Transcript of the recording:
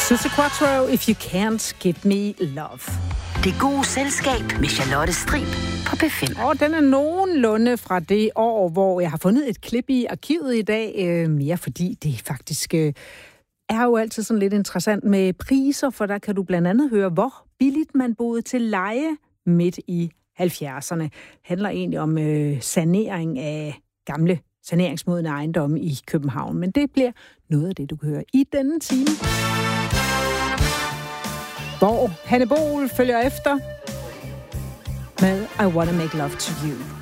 Suzi Quatro, If You Can't Give Me Love. Det gode selskab med Charlotte Strib på P5. Og den er nogenlunde fra det år, hvor jeg har fundet et klip i arkivet i dag. Mere fordi det faktisk er jo altid sådan lidt interessant med priser, for der kan du blandt andet høre, hvor billigt man boede til leje midt i 70'erne. Det handler egentlig om sanering af gamle saneringsmodne ejendomme i København. Men det bliver noget af det, du kan høre i denne time. Hvor Hanne Bol følger efter med I Wanna Make Love to You.